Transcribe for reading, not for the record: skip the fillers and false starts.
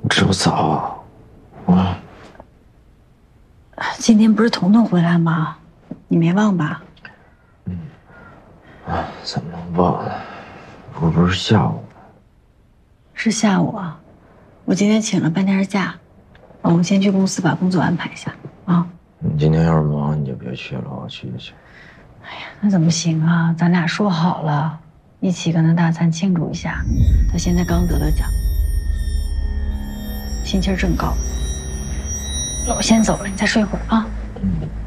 这么早？啊？ 今天不是彤彤回来吗？你没忘吧？ 怎么能忘呢？不是下午吗？ 是下午啊。我今天请了半天假，我们先去公司把工作安排一下啊。 你今天要是忙，你就别去了，我去就行。 那怎么行啊？咱俩说好了，一起跟他大餐庆祝一下。他现在刚得了奖，心气儿正高。那我先走了，你再睡会儿啊。